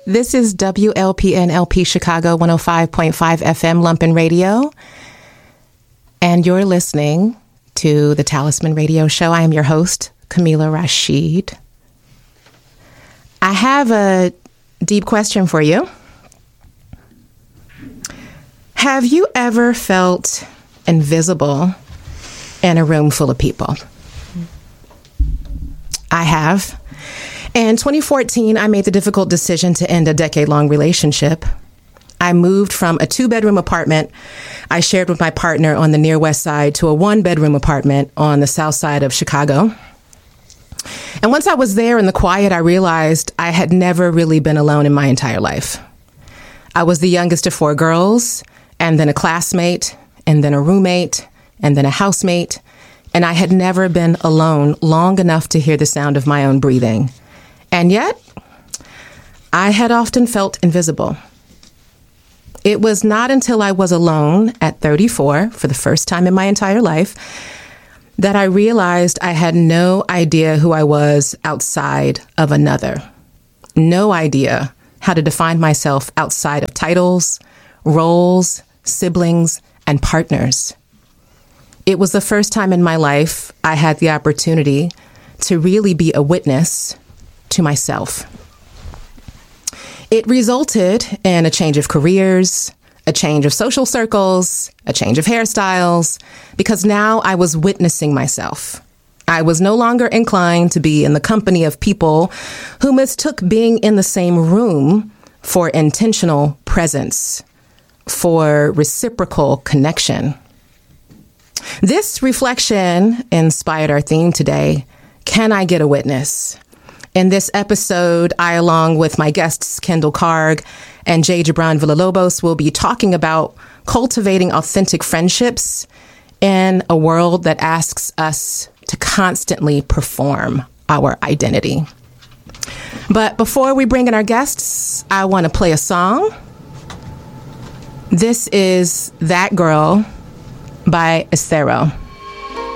This is WLPN-LP Chicago 105.5 FM Lumpen Radio, and you're listening to the Talisman Radio Show. I am your host, Camila Rashid. I have a deep question for you. Have you ever felt invisible in a room full of people? I have. In 2014, I made the difficult decision to end a decade-long relationship. I moved from a 2-bedroom apartment I shared with my partner on the near west side to a 1-bedroom apartment on the south side of Chicago. And once I was there in the quiet, I realized I had never really been alone in my entire life. I was the youngest of 4 girls, and then a classmate, and then a roommate, and then a housemate, and I had never been alone long enough to hear the sound of my own breathing. And yet, I had often felt invisible. It was not until I was alone at 34, for the first time in my entire life, that I realized I had no idea who I was outside of another. No idea how to define myself outside of titles, roles, siblings, and partners. It was the first time in my life I had the opportunity to really be a witness to myself. It resulted in a change of careers, a change of social circles, a change of hairstyles, because now I was witnessing myself. I was no longer inclined to be in the company of people who mistook being in the same room for intentional presence, for reciprocal connection. This reflection inspired our theme today, Can I Get a Witness? In this episode, I, along with my guests, Kendall Karg and Jay Gibran Villalobos, will be talking about cultivating authentic friendships in a world that asks us to constantly perform our identity. But before we bring in our guests, I want to play a song. This is That Girl by Estero.